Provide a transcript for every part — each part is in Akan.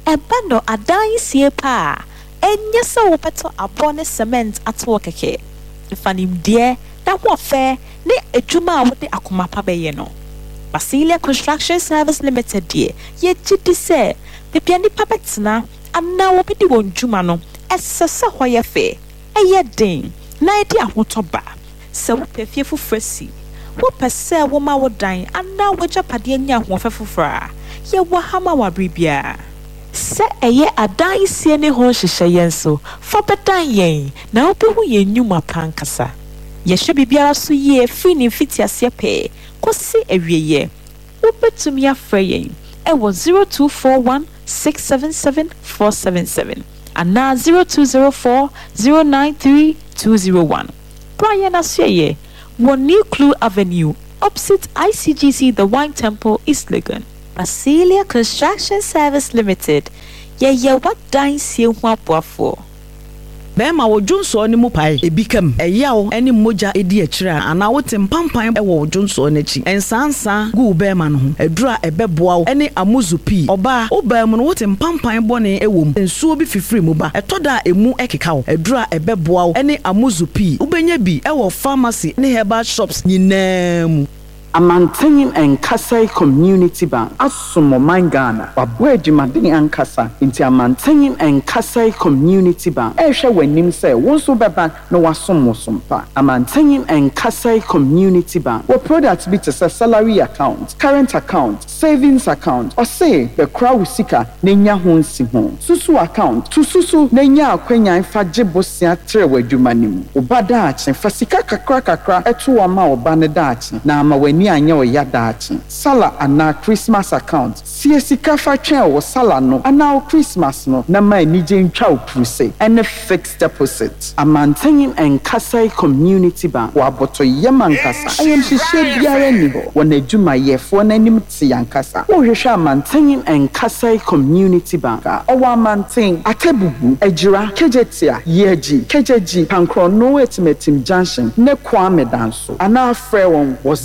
Ebano adan sie pa. Enye se wopeto abone cement atwo keke. Ifanim die na wo fe ne adwuma a wode akoma pa beye no. Basilia Construction Service Limited die ye gidi se bibia nipa betena ana wo bidi won dwuma no esese hoye fe eye den na edi ahotoba se wo pefie fufrasi wo pese wo ma wo dan ana wo japade anya ho fefufra ye wo hama wa bribia se eye adan sie ne ho hyehyɛ yen so fa bedan yen na wo behu ye nnwuma pankasa ye hye bibiara so ye fi ni fitiase pe kosi ewieye wo betumi afra yen e wo 0241 677 477 and now 0204 093 201. Brian Asye, one New Clue Avenue, opposite ICGC The Wine Temple, East Legon. Basilia Construction Service Limited. Ye what dine see for. Bema wo Junso ni mu pai ebikam eyawo eni moja edi akira ana wo tempampan e wo Junso n'echi ensansa gu bema no ho edura ebeboa eni amuzupi oba obam no wo tempampan bone ewom ensuo bi fifiri mu ba etoda emu ekeka wo edura ebeboa eni amuzupi ubenya bi e wo pharmacy ne herbal shops nyinam Amantenyim Nkasai Community Bank Asumo Mangana Wabwe Jumadini Ankasa Inti Amantenyim Nkasai Community Bank Esha wenim se wonso beba no wasomo sompa Amantenyim Nkasai Community Bank Wo products be to say salary account, current account, savings account or say the crowd sika nenya ho nsi ho susu account to susu nenya akwenya fa jebosia trewe dwumanim obada ache fa sika kakra eto ama oba ne dachi na ama ni anya o yadachi sala ana Christmas account siesika fa twen o sala no ana Christmas no na ma nije ntwa opuse and fixed deposit Amantenyim Nkasai Community Bank wa boto yemankasa ayem hihye biara ni ho wona adwuma yefo na nim ti yankasa wo hwehwe Amantenyim Nkasai Community Bank o wa Amanten Akebubu Ejira Kejetia Yeji Kejeji Pankro no etimetim junction ne Kwame Danso ana frɛ won was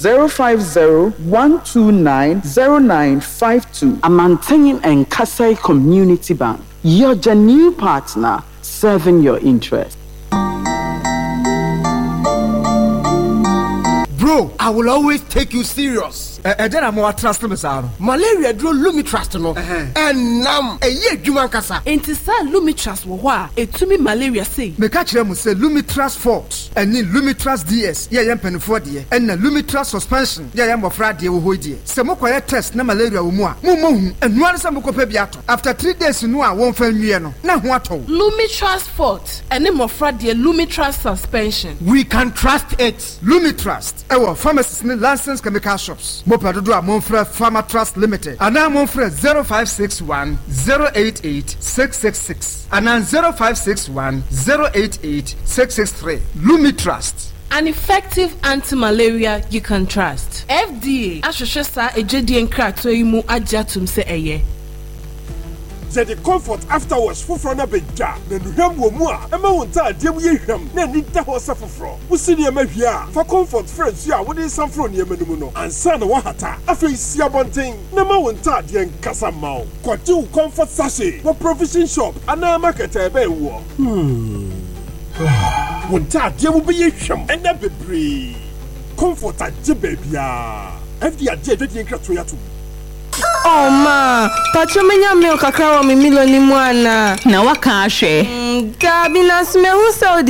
050-129-0952 Amantenyim Nkasai Community Bank, your new partner serving your interest. Bro, I will always take you serious. Then I'm more trust me, sir. Malaria drew Lumitrust no. And nam a year Juman Kasa. Enti sa Lumitrust wo wa etumi malaria say. Me catch them say Lumitrust Forte and ni Lumitrust DS. Yeah, yam penfo de. And na Lumitrust suspension. Yeah, yam ofra de wo hoidie. Se mo kwaya test na malaria wo mu a. Mo hu. Enu an sa mo kopa biato. After 3 days no a won fa nwie no. Na ho ato. Lumitrust Forte and mo ofra de Lumitrust suspension. We can trust it. Lumitrust. Our pharmacists ni licensed chemical shops. Mopadodo a Monfre Pharma Trust Limited. Ana Monfre 0561 088 666. Ana 0561 088 663. Lumitrust. An effective anti-malaria you can trust. FDA ahwehwe sa ejedi nkrato yimu ajatum se eye. The comfort afterwards for na beja na nuham wo mu a ema wonta adiem ye hwam na ni da ho safofro wo si ne mahia for comfort friends ya wo dey samfro ne emanum no ansa na wo hata afei si abonten na ma wonta adien kasa mawo kwatu comfort sachet wo provision shop ana market ebe wo wonta adiem be ye hwam ena bebre comfort age bebia FD age dwedi nkrato ya to. Oh ma, pachomenya milk kakra wa mi miloni mwana. na waka ahwe Gabi na smehu